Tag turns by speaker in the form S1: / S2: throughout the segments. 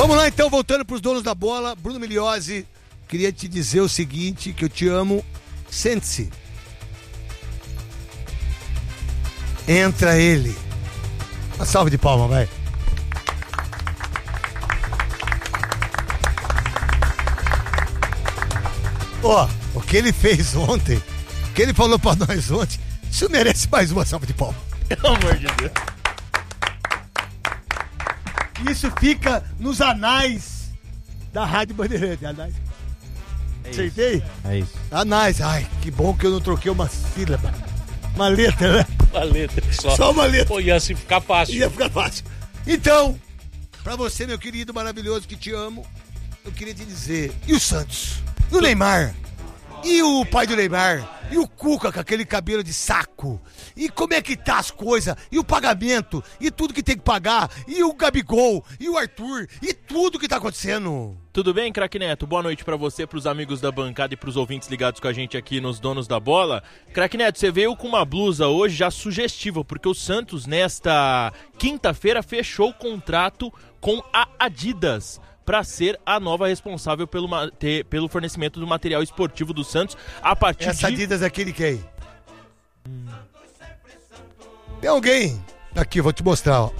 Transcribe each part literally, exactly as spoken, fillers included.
S1: Vamos lá então, voltando pros donos da bola. Bruno Migliozzi, queria te dizer o seguinte, que eu te amo. Sente-se. Entra ele. Uma salva de palmas, vai. Ó, oh, o que ele fez ontem, o que ele falou pra nós ontem, isso merece mais uma salva de palmas.
S2: Pelo amor de Deus.
S1: Isso fica nos anais da Rádio Bandeirante. Anais.
S2: É
S1: Acertei?
S2: Isso. É isso.
S1: Anais. Ai, que bom que eu não troquei uma sílaba. Uma letra, né?
S2: Uma letra só.
S1: Só uma letra.
S2: Pô, ia assim ficar fácil.
S1: Ia ficar fácil. Então, pra você, meu querido maravilhoso, que te amo, eu queria te dizer, e o Santos? E o Neymar? E o pai do Neymar? E o Cuca com aquele cabelo de saco? E como é que tá as coisas? E o pagamento? E tudo que tem que pagar? E o Gabigol? E o Arthur? E tudo que tá acontecendo?
S2: Tudo bem, Craque Neto? Boa noite pra você, pros amigos da bancada e pros ouvintes ligados com a gente aqui nos Donos da Bola. Craque Neto, você veio com uma blusa hoje já sugestiva, porque o Santos, nesta quinta-feira, fechou o contrato com a Adidas para ser a nova responsável pelo, ter, pelo fornecimento do material esportivo do Santos a partir
S1: Essa
S2: de...
S1: Adidas aqui de quem? Hum. Tem alguém? Aqui, eu vou te mostrar, ó.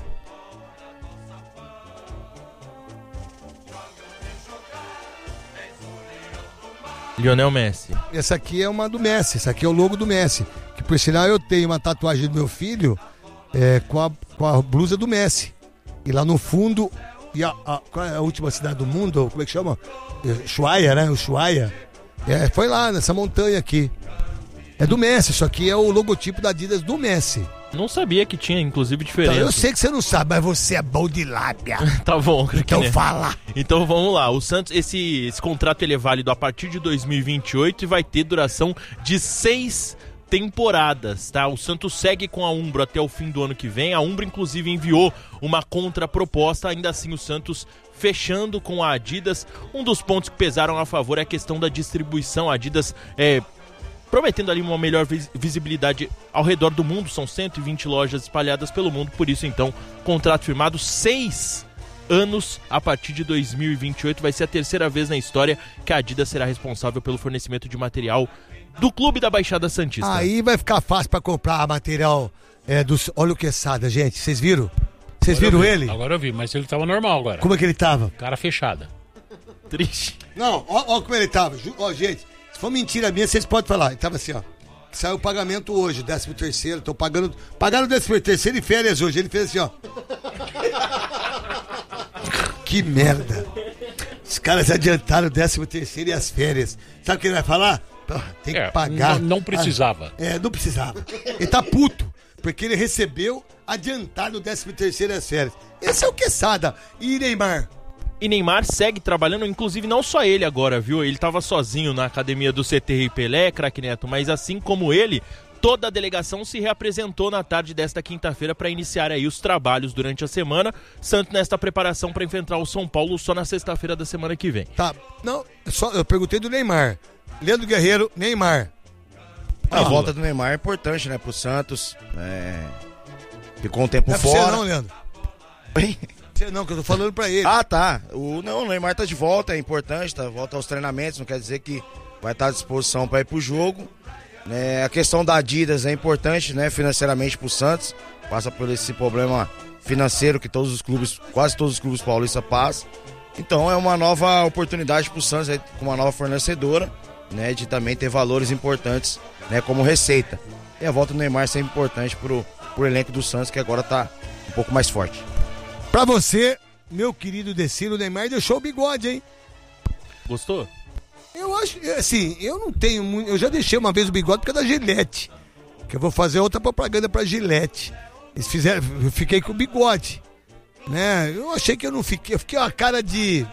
S2: Lionel Messi.
S1: Essa aqui é uma do Messi, essa aqui é o logo do Messi. Que por sinal eu tenho uma tatuagem do meu filho é, com, a, com a blusa do Messi. E lá no fundo... E a, a, qual é a última cidade do mundo? Como é que chama? Ushuaia, né? Ushuaia. É, foi lá, nessa montanha aqui. É do Messi, isso aqui é o logotipo da Adidas do Messi.
S2: Não sabia que tinha, inclusive, diferença.
S1: Então, eu sei que você não sabe, mas você é bom de lábia.
S2: Tá bom,
S1: então fala.
S2: Então vamos lá, o Santos, esse, esse contrato ele é válido a partir de dois mil e vinte e oito e vai ter duração de seis temporadas, tá? O Santos segue com a Umbro até o fim do ano que vem. A Umbro, inclusive, enviou uma contraproposta. Ainda assim, o Santos fechando com a Adidas. Um dos pontos que pesaram a favor é a questão da distribuição. A Adidas é, prometendo ali uma melhor vis- visibilidade ao redor do mundo. São cento e vinte lojas espalhadas pelo mundo. Por isso, então, contrato firmado, seis anos a partir de dois mil e vinte e oito. Vai ser a terceira vez na história que a Adidas será responsável pelo fornecimento de material do Clube da Baixada Santista.
S1: Aí vai ficar fácil pra comprar material é, dos... Olha o Quesada, gente. Vocês viram? Vocês viram
S3: vi,
S1: ele?
S3: Agora eu vi, mas ele tava normal agora.
S1: Como é que ele tava?
S3: Cara fechada.
S2: Triste.
S1: Não, ó, ó como ele tava. Ó, gente, se for mentira minha, vocês podem falar. Ele tava assim, ó. Saiu o pagamento hoje, décimo terceiro. Tô pagando... Pagaram o décimo terceiro e férias hoje. Ele fez assim, ó. Que merda. Os caras adiantaram o décimo terceiro e as férias. Sabe o que ele vai falar? Tem que
S3: é,
S1: pagar.
S3: Não, não precisava.
S1: Ah, é, não precisava. Ele tá puto, porque ele recebeu adiantado o décimo terceiro e as férias. Esse é o Quesada. E Neymar?
S2: E Neymar segue trabalhando, inclusive não só ele agora, viu? Ele tava sozinho na academia do C T Rei Pelé, Craque Neto, mas assim como ele, toda a delegação se reapresentou na tarde desta quinta-feira para iniciar aí os trabalhos durante a semana. Santos nesta preparação para enfrentar o São Paulo só na sexta-feira da semana que vem.
S1: Tá, não, só, eu perguntei do Neymar. Leandro Guerreiro, Neymar.
S4: A ah, volta do Neymar é importante, né, pro Santos. É... Ficou um tempo
S1: não é
S4: fora.
S1: Você não, Leandro.
S4: Oi?
S1: Você não, que eu tô falando pra ele.
S4: Ah, tá. O, não, o Neymar tá de volta, é importante, tá, volta aos treinamentos, não quer dizer que vai estar à disposição para ir pro jogo. É, a questão da Adidas é importante, né, financeiramente pro Santos. Passa por esse problema financeiro que todos os clubes, quase todos os clubes paulistas passam. Então é uma nova oportunidade pro Santos, é, com uma nova fornecedora, né, de também ter valores importantes, né, como receita. E a volta do Neymar é sempre importante pro, pro elenco do Santos, que agora tá um pouco mais forte.
S1: Pra você, meu querido Decilo, o Neymar deixou o bigode, hein?
S2: Gostou?
S1: Eu acho, assim, eu não tenho muito, eu já deixei uma vez o bigode por causa da Gillette, que eu vou fazer outra propaganda pra Gillette. Eles fizeram, eu fiquei com o bigode, né? Eu achei que eu não fiquei, eu fiquei uma cara de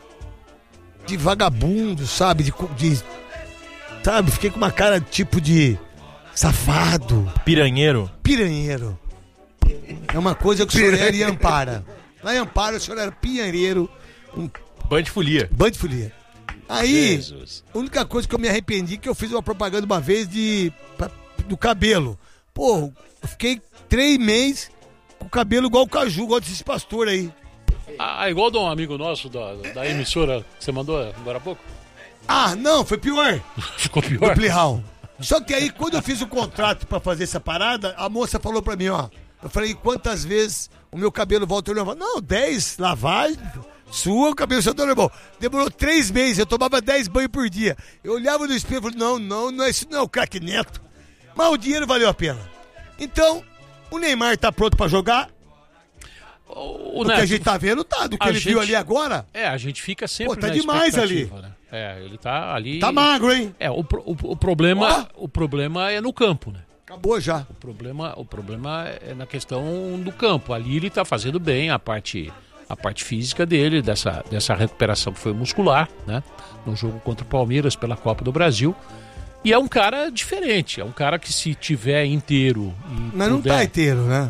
S1: de vagabundo, sabe? De, de sabe? Fiquei com uma cara tipo de safado.
S2: Piranheiro?
S1: Piranheiro. É uma coisa que o senhor era em Ampara. Lá em Ampara o senhor era piranheiro. Um...
S2: Band de folia.
S1: Band de folia. Aí,
S2: Jesus.
S1: A única coisa que eu me arrependi é que eu fiz uma propaganda uma vez de pra, do cabelo. Pô, eu fiquei três meses com o cabelo igual o Caju, igual desses pastor aí.
S3: Ah, igual de um amigo nosso da, da emissora que você mandou agora há pouco.
S1: Ah, não, foi pior.
S3: Ficou
S1: Do
S3: pior.
S1: Plihal. Só que aí, quando eu fiz o contrato pra fazer essa parada, a moça falou pra mim, ó. Eu falei, quantas vezes o meu cabelo volta ao normal? Não, dez lavagens, sua, o cabelo volta ao normal. Demorou três meses, eu tomava dez banhos por dia. Eu olhava no espelho e falei, não, não, não é isso não, craque Neto. Mas o dinheiro valeu a pena. Então, o Neymar tá pronto pra jogar.
S3: O,
S1: O
S3: Neto,
S1: que a gente tá vendo tá, do que
S3: a
S1: ele viu
S3: gente-
S1: ali agora,
S3: É, a gente fica sempre
S1: Pô, tá
S3: na
S1: demais
S3: expectativa, né? É, ele tá ali...
S1: tá magro, hein?
S3: É, o, pro- o, o, problema, o problema é no campo, né?
S1: Acabou já.
S3: O problema, o problema é na questão do campo. Ali ele tá fazendo bem a parte, a parte física dele, dessa, dessa recuperação que foi muscular, né? No jogo contra o Palmeiras pela Copa do Brasil. E é um cara diferente, é um cara que se tiver inteiro e
S1: Mas não
S3: puder,
S1: tá inteiro, né?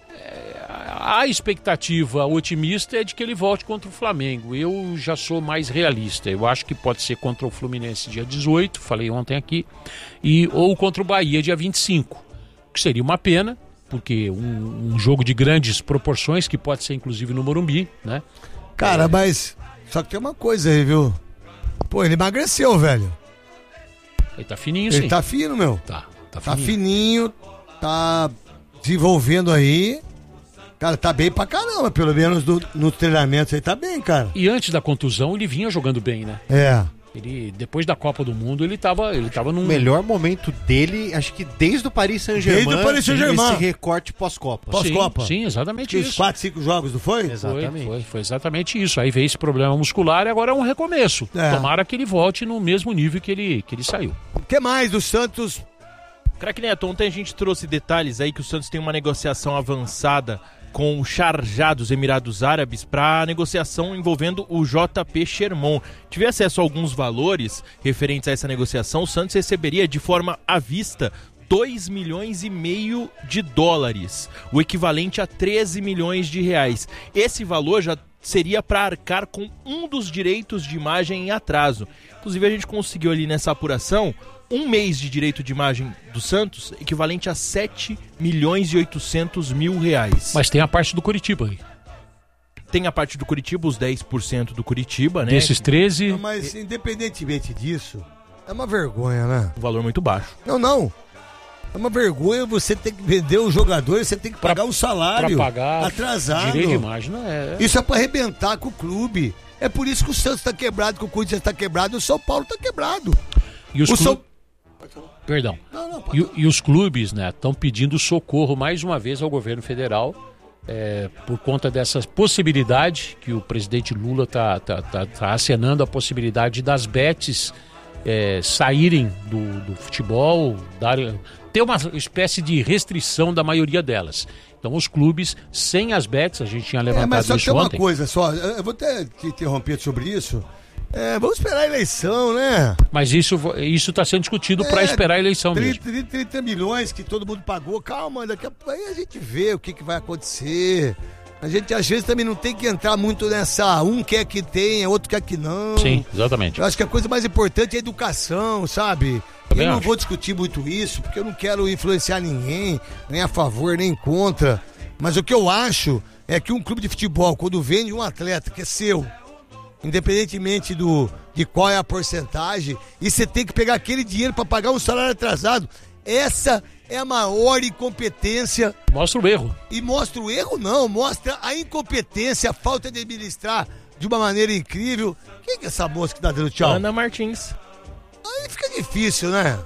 S3: a expectativa otimista é de que ele volte contra o Flamengo. Eu já sou mais realista. Eu acho que pode ser contra o Fluminense dia dezoito, falei ontem aqui, e, ou contra o Bahia dia vinte e cinco, que seria uma pena, porque um, um jogo de grandes proporções, que pode ser inclusive no Morumbi, né?
S1: Cara, mas só que tem uma coisa aí, viu? Pô, ele emagreceu, velho.
S3: Ele tá fininho,
S1: Ele
S3: sim.
S1: tá fino, meu.
S3: Tá, tá
S1: Tá
S3: fininho.
S1: fininho, tá desenvolvendo aí. Cara, tá bem pra caramba, pelo menos do, no treinamento aí tá bem, cara.
S3: E antes da contusão, ele vinha jogando bem, né?
S1: É.
S3: Ele, depois da Copa do Mundo, ele tava, ele tava num...
S5: O melhor momento dele, acho que desde o Paris Saint-Germain.
S1: Desde o Paris Saint-Germain.
S5: Esse recorte pós-Copa.
S1: Pós- Pós-Copa.
S3: Sim, sim, exatamente
S1: Tinha uns
S3: isso.
S1: quatro, cinco jogos, não foi?
S3: Foi,
S5: Exatamente.
S3: foi, foi exatamente isso. Aí veio esse problema muscular e agora é um recomeço.
S1: É.
S3: Tomara que ele volte no mesmo nível que ele, que ele saiu.
S1: O que mais do Santos?
S2: Craque Neto, ontem a gente trouxe detalhes aí que o Santos tem uma negociação avançada com o Sharjah dos Emirados Árabes para a negociação envolvendo o J P Sherman. Tive acesso a alguns valores referentes a essa negociação. O Santos receberia de forma à vista dois milhões e meio de dólares, o equivalente a treze milhões de reais. Esse valor já seria para arcar com um dos direitos de imagem em atraso. Inclusive a gente conseguiu ali nessa apuração um mês de direito de imagem do Santos, equivalente a sete milhões e oitocentos mil reais.
S3: Mas tem a parte do Curitiba aí.
S2: Tem a parte do Curitiba, os dez por cento do Curitiba, né?
S3: Desses treze,
S1: Não, mas independentemente disso, é uma vergonha, né?
S2: Um valor muito baixo.
S1: Não, não. É uma vergonha você ter que vender o jogador e você tem que
S3: Pra-
S1: pagar o
S3: para
S1: salário
S3: pagar
S1: atrasado.
S3: direito de imagem, não é.
S1: Isso é pra arrebentar com o clube. É por isso que o Santos tá quebrado, que o Corinthians tá quebrado e o São Paulo tá quebrado.
S3: E os
S1: o
S3: clu-
S1: São...
S3: Perdão.
S1: Não, não, pode...
S3: E, e os clubes, né, estão pedindo socorro mais uma vez ao governo federal é, por conta dessa possibilidade que o presidente Lula está tá, tá, tá acenando a possibilidade das bets é, saírem do, do futebol, dar, ter uma espécie de restrição da maioria delas. Então os clubes sem as bets, a gente tinha
S1: É,
S3: levantado
S1: mas só
S3: isso
S1: tem uma
S3: ontem.
S1: coisa só, eu vou até te interromper sobre isso. É, vamos esperar a eleição, né?
S3: Mas isso isso está sendo discutido para
S1: É,
S3: esperar a eleição mesmo.
S1: trinta, trinta milhões que todo mundo pagou. Calma, daqui a pouco aí a gente vê o que, que vai acontecer. A gente às vezes também não tem que entrar muito nessa, um quer que tenha, outro quer que não.
S3: Sim, exatamente.
S1: Eu acho que a coisa mais importante é a educação, sabe?
S3: Também
S1: eu não
S3: acho.
S1: vou discutir muito isso, porque eu não quero influenciar ninguém, nem a favor, nem contra. Mas o que eu acho é que um clube de futebol, quando vende um atleta que é seu, independentemente do, de qual é a porcentagem, e você tem que pegar aquele dinheiro para pagar um salário atrasado, essa é a maior incompetência.
S3: Mostra o erro.
S1: E mostra o erro, não, mostra a incompetência, a falta de administrar de uma maneira incrível. Quem que é essa moça que tá dando tchau?
S2: Ana Martins.
S1: Aí fica difícil, né?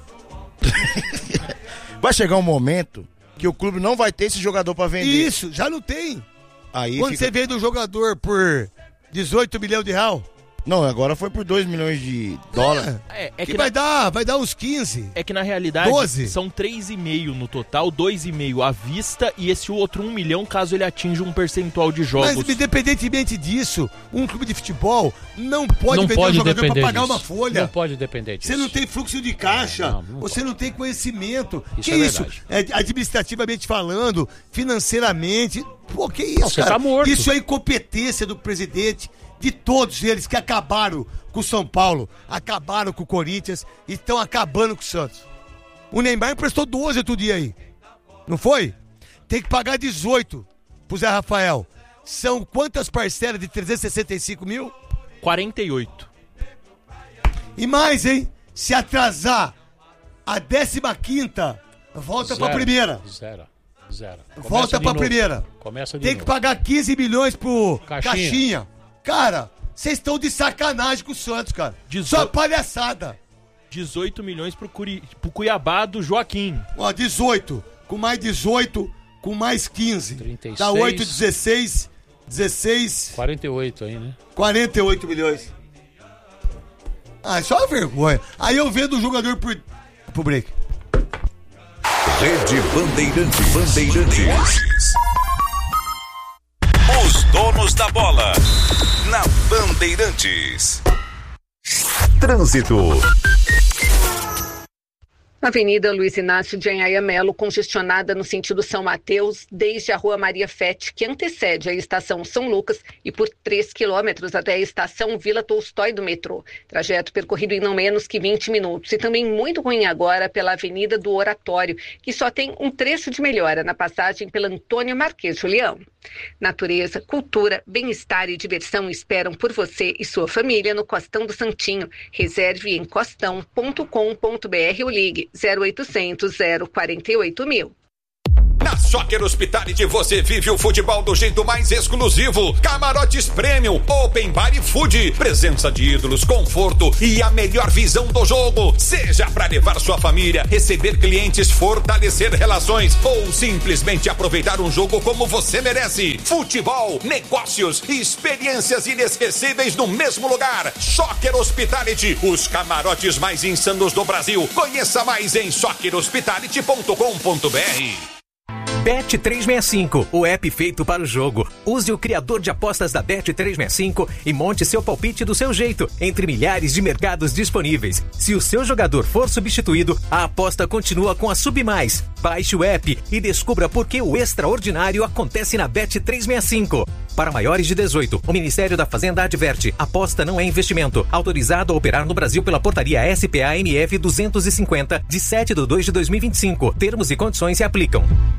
S4: Vai chegar um momento que o clube não vai ter esse jogador pra vender.
S1: Isso, já não tem.
S4: Aí
S1: Quando
S4: fica...
S1: você vende um jogador por dezoito milhões de real,
S4: Não, agora foi por dois milhões de dólares.
S2: É, é
S1: que
S2: que,
S1: vai
S2: na,
S1: dar, vai dar uns quinze.
S2: é que na realidade
S1: doze.
S2: são três vírgula cinco no total, dois vírgula cinco à vista e esse outro um milhão caso ele atinja um percentual de jogos.
S1: Mas independentemente disso, um clube de futebol não pode
S3: não
S1: vender
S3: pode
S1: um jogador
S3: depender
S1: para pagar
S3: disso.
S1: uma folha.
S3: Não pode depender disso.
S1: Você não tem fluxo de caixa,
S3: Não, não
S1: você não tem conhecimento.
S3: Isso
S1: que
S3: é
S1: isso?
S3: verdade.
S1: É, administrativamente falando, financeiramente. Pô, que isso,
S3: Não, você
S1: cara?
S3: tá morto.
S1: Isso é incompetência do presidente, de todos eles que acabaram com o São Paulo, acabaram com o Corinthians e estão acabando com o Santos. O Neymar emprestou doze outro dia aí. Não foi? Tem que pagar dezoito pro Zé Rafael. são quantas parcelas de trezentos e sessenta e cinco mil?
S2: quarenta e oito.
S1: E mais, hein? Se atrasar a décima quinta, volta
S3: Zero.
S1: pra primeira.
S3: Zero. Zero. Começa
S1: Volta
S3: de
S1: pra
S3: novo.
S1: primeira.
S3: Começa de
S1: Tem
S3: novo.
S1: que pagar quinze milhões pro
S3: Caixinha.
S1: Caixinha. Cara, vocês estão de sacanagem com o Santos, cara.
S2: Dezo-
S1: Só palhaçada.
S2: dezoito milhões pro, Curi... pro Cuiabá do Joaquim.
S1: Ó, dezoito. Com mais dezoito, com mais quinze.
S3: trinta e
S1: Dá
S3: seis.
S1: oito, dezesseis. dezesseis,
S3: quarenta e oito aí, né?
S1: quarenta e oito milhões. Ah, isso é uma vergonha. Aí eu vendo o jogador por, pro break.
S6: Rede Bandeirantes. Bandeirantes. Os donos da bola. Na Bandeirantes. Trânsito.
S7: Avenida Luiz Inácio de Anhaia Melo, congestionada no sentido São Mateus, desde a Rua Maria Fete, que antecede a estação São Lucas, e por três quilômetros até a estação Vila Tolstói do metrô. Trajeto percorrido em não menos que vinte minutos. E também muito ruim agora pela Avenida do Oratório, que só tem um trecho de melhora na passagem pela Antônio Marquês Julião. Natureza, cultura, bem-estar e diversão esperam por você e sua família no Costão do Santinho. Reserve em costão ponto com ponto br ou ligue zero oitocentos, zero quarenta e oito mil.
S6: Na Soccer Hospitality você vive o futebol do jeito mais exclusivo. Camarotes Premium, Open Bar e Food. Presença de ídolos, conforto e a melhor visão do jogo. Seja para levar sua família, receber clientes, fortalecer relações ou simplesmente aproveitar um jogo como você merece. Futebol, negócios e experiências inesquecíveis no mesmo lugar. Soccer Hospitality, os camarotes mais insanos do Brasil. Conheça mais em soccer hospitality ponto com ponto br.
S8: Bet trezentos e sessenta e cinco, o app feito para o jogo. Use o criador de apostas da Bet trezentos e sessenta e cinco e monte seu palpite do seu jeito, entre milhares de mercados disponíveis. Se o seu jogador for substituído, a aposta continua com a Submais. Baixe o app e descubra por que o extraordinário acontece na Bet trezentos e sessenta e cinco. Para maiores de dezoito, o Ministério da Fazenda adverte: aposta não é investimento. Autorizado a operar no Brasil pela portaria S P A N F duzentos e cinquenta, de sete de dois de dois mil e vinte e cinco. Termos e condições se aplicam.